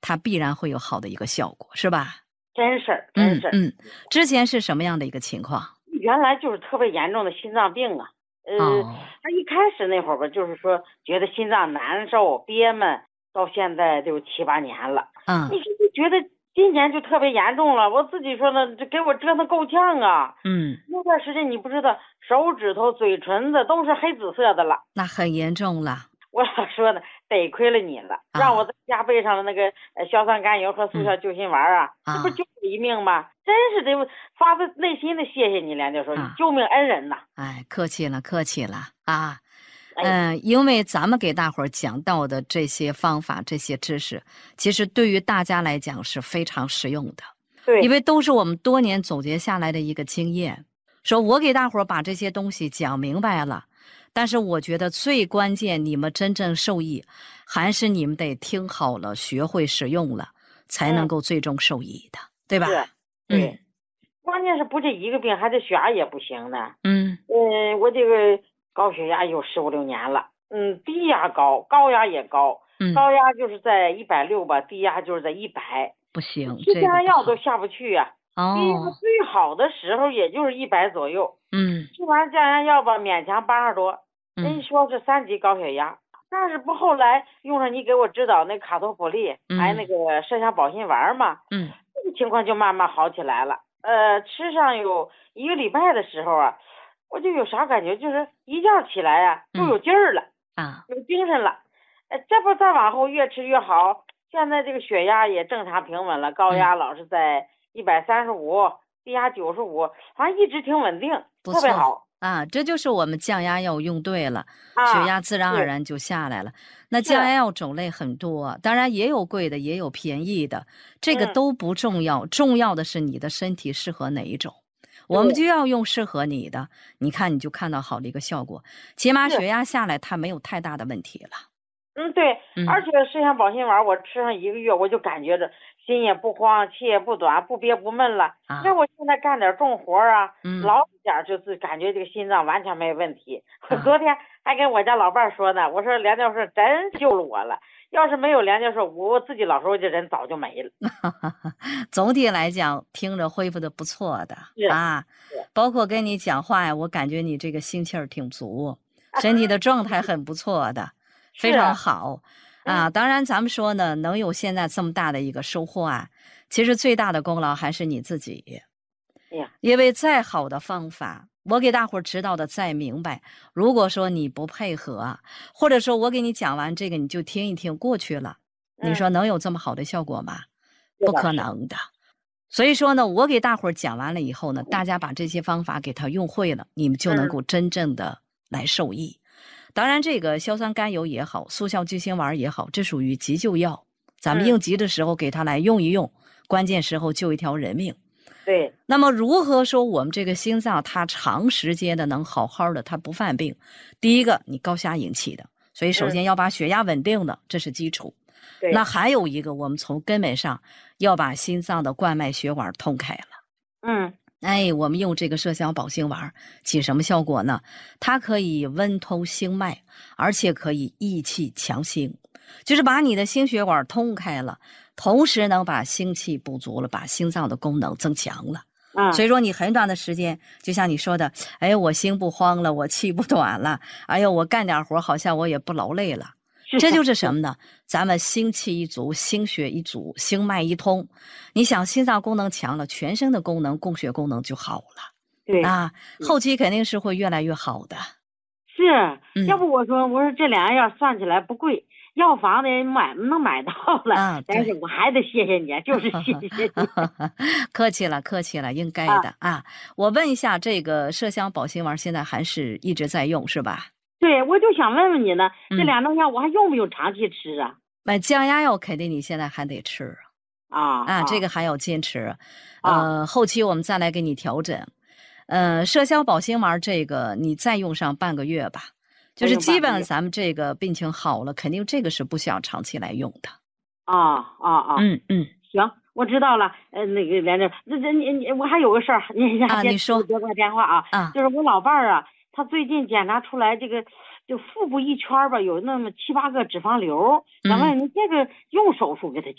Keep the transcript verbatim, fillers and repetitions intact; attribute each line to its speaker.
Speaker 1: 它必然会有好的一个效果，是吧？
Speaker 2: 真是真是。
Speaker 1: 嗯嗯，之前是什么样的一个情况？
Speaker 2: 原来就是特别严重的心脏病啊。呃，
Speaker 1: 哦，
Speaker 2: 他一开始那会儿吧，就是说觉得心脏难受憋闷，到现在就七八年了。
Speaker 1: 嗯
Speaker 2: 你就觉得今年就特别严重了，我自己说呢，这给我折腾够呛啊。
Speaker 1: 嗯，
Speaker 2: 那段时间你不知道，手指头、嘴唇子都是黑紫色的了。
Speaker 1: 那很严重了
Speaker 2: 我老说呢，得亏了你了，
Speaker 1: 啊
Speaker 2: 让我在家备上了那个呃硝酸甘油和速效救心丸啊，
Speaker 1: 啊
Speaker 2: 这不救我一命吗？真是得发自内心的谢谢你，梁教授，你
Speaker 1: 啊！
Speaker 2: 救命恩人呐！
Speaker 1: 哎，客气了，客气了啊。
Speaker 2: 哎，
Speaker 1: 嗯，因为咱们给大伙儿讲到的这些方法、这些知识，其实对于大家来讲是非常实用的，
Speaker 2: 对，
Speaker 1: 因为都是我们多年总结下来的一个经验。说我给大伙儿把这些东西讲明白了，但是我觉得最关键，你们真正受益，还是你们得听好了，学会使用了，才能够最终受益的，对吧？
Speaker 2: 是，对，关键是不这一个病，还这血压也不行呢。
Speaker 1: 嗯
Speaker 2: 嗯，我这个高血压有十五六年了，嗯，低压高，高压也高，
Speaker 1: 嗯，
Speaker 2: 高压就是在一百六吧，低压就是在一百，
Speaker 1: 不行，
Speaker 2: 吃降压
Speaker 1: 这个不好
Speaker 2: 药都下不去呀、
Speaker 1: 哦，
Speaker 2: 低压最好的时候也就是一百左右，
Speaker 1: 嗯
Speaker 2: 吃完降压药吧，勉强八十多，人
Speaker 1: 嗯
Speaker 2: 家说是三级高血压。但是不后来用上你给我指导那卡托普利，
Speaker 1: 嗯
Speaker 2: 还那个麝香保心丸嘛，
Speaker 1: 嗯
Speaker 2: 这个情况就慢慢好起来了。呃，吃上有一个礼拜的时候啊，我就有啥感觉，就是一觉起来呀、就有劲儿了，
Speaker 1: 啊，
Speaker 2: 有精神了。呃，这不再往后越吃越好，现在这个血压也正常平稳了，高压老是在一百三十五，低压九十五，反正一直挺稳定，
Speaker 1: 不错
Speaker 2: 特别好
Speaker 1: 啊，这就是我们降压药用对了，
Speaker 2: 啊。
Speaker 1: 血压自然而
Speaker 2: 对
Speaker 1: 然就下来了。那
Speaker 2: 是
Speaker 1: 降压药种类很多，当然也有贵的，也有便宜的，这个
Speaker 2: 嗯
Speaker 1: 都不重要，重要的是你的身体适合哪一种。我们就要用适合你的，你看你就看到好的一个效果，起码
Speaker 2: 是
Speaker 1: 血压下来它没有太大的问题了。
Speaker 2: 嗯，对，
Speaker 1: 嗯
Speaker 2: 而且麝香保心丸我吃上一个月，我就感觉着心也不慌，气也不短，不憋不闷了。
Speaker 1: 啊
Speaker 2: 那我现在干点重活啊，
Speaker 1: 嗯
Speaker 2: 老一点就是感觉这个心脏完全没问题。我
Speaker 1: 啊
Speaker 2: 昨天还跟我家老伴儿说呢，我说梁教授真救了我了，要是没有梁教授，我自己老时候这人早就没了。
Speaker 1: 总体来讲，听着恢复的不错的
Speaker 2: 是
Speaker 1: 啊，包括跟你讲话呀，我感觉你这个心气儿挺足，身体的状态很不错的，非常好啊。当然，咱们说呢，能有现在这么大的一个收获啊，其实最大的功劳还是你自己。
Speaker 2: 哎呀，
Speaker 1: 因为再好的方法，我给大伙儿指导的再明白，如果说你不配合，或者说我给你讲完这个你就听一听过去了，你说能有这么好的效果吗？不可能的。所以说呢，我给大伙儿讲完了以后呢，大家把这些方法给它用会了，你们就能够真正的来受益。当然，这个硝酸甘油也好，速效救心丸也好，这属于急救药，咱们应急的时候给它来用一用，关键时候救一条人命。
Speaker 2: 对，
Speaker 1: 那么如何说我们这个心脏它长时间的能好好的，它不犯病？第一个，你高压引起的，所以首先要把血压稳定的，这是基础。
Speaker 2: 对，
Speaker 1: 那还有一个，我们从根本上要把心脏的冠脉血管通开了。
Speaker 2: 嗯，
Speaker 1: 哎，我们用这个麝香保心丸起什么效果呢？它可以温通心脉，而且可以益气强心，就是把你的心血管通开了，同时能把心气补足了，把心脏的功能增强了。
Speaker 2: 嗯，
Speaker 1: 所以说你很短的时间，就像你说的，哎，我心不慌了，我气不短了，哎呦，我干点活好像我也不劳累了。这就是什么呢？咱们心气一足，心血一足，心脉一通。你想心脏功能强了，全身的功能、供血功能就好了。
Speaker 2: 对
Speaker 1: 啊，后期肯定是会越来越好的。
Speaker 2: 是，
Speaker 1: 嗯、
Speaker 2: 要不我说我说这两样算起来不贵，药房的买能买到了，
Speaker 1: 啊、
Speaker 2: 但是我还得谢谢你，就是谢谢你。
Speaker 1: 客气了，客气了，应该的 啊, 啊。我问一下，这个麝香保心丸现在还是一直在用是吧？
Speaker 2: 对，我就想问问你呢，这两种药我还用不用长期吃啊？
Speaker 1: 买、嗯、降压药肯定你现在还得吃
Speaker 2: 啊
Speaker 1: 啊，这个还要坚持。
Speaker 2: 啊、
Speaker 1: 呃，后期我们再来给你调整。呃，麝香保心丸这个你再用上半个月吧，就是基本咱们这个病情好了，肯定这个是不需要长期来用的。
Speaker 2: 啊啊啊！
Speaker 1: 嗯嗯，
Speaker 2: 行，我知道了。呃，那个连着，那这你你我还有个事儿，你
Speaker 1: 啊，你说
Speaker 2: 接挂电话啊，
Speaker 1: 啊，
Speaker 2: 就是我老伴儿啊。他最近检查出来这个，就腹部一圈吧，有那么七八个脂肪瘤。咱们你这个用手术给他